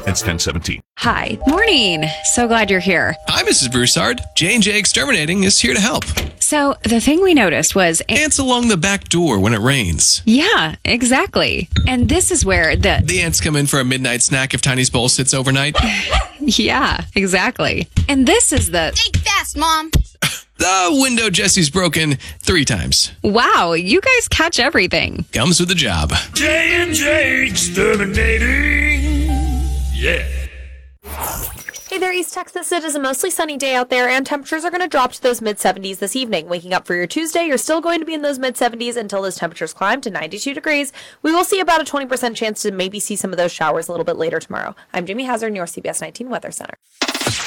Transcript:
It's 1017. Hi. Morning. So glad you're here. Hi, Mrs. Broussard. J&J Exterminating is here to help. So the thing we noticed was... Ants along the back door when it rains. Yeah, exactly. And this is where The ants come in for a midnight snack if Tiny's bowl sits overnight. Yeah, exactly. And this is Think fast, Mom. The window Jesse's broken 3 times. Wow, you guys catch everything. Comes with the job. J&J Exterminating. Yeah. Hey there, East Texas. It is a mostly sunny day out there, and temperatures are going to drop to those mid-70s this evening. Waking up for your Tuesday, you're still going to be in those mid-70s until those temperatures climb to 92 degrees. We will see about a 20% chance to maybe see some of those showers a little bit later tomorrow. I'm Jamie Hazard, your CBS 19 Weather Center.